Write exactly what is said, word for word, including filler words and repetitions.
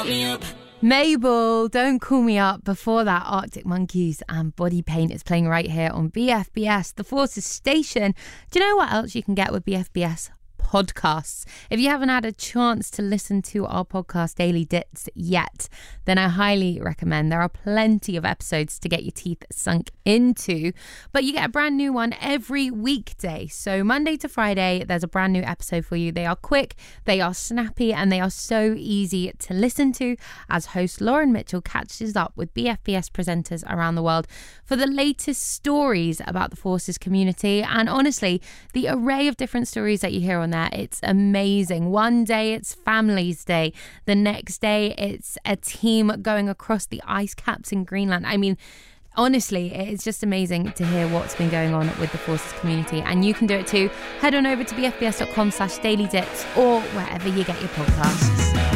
Mabel, Don't Call Me Up. Before that, Arctic Monkeys and Body Paint is playing right here on B F B S, the Forces station. Do you know what else you can get with B F B S podcasts? If you haven't had a chance to listen to our podcast Daily Dits yet, then I highly recommend. There are plenty of episodes to get your teeth sunk into, but you get a brand new one every weekday. So Monday to Friday, there's a brand new episode for you. They are quick, they are snappy, and they are so easy to listen to as host Lauren Mitchell catches up with B F B S presenters around the world for the latest stories about the Forces community. And honestly, the array of different stories that you hear on there, it's amazing. One day it's Families Day, the next day it's a team going across the ice caps in Greenland. I mean, honestly, it's just amazing to hear what's been going on with the Forces community, and you can do it too. Head on over to bfbs.com slash daily dits or wherever you get your podcasts.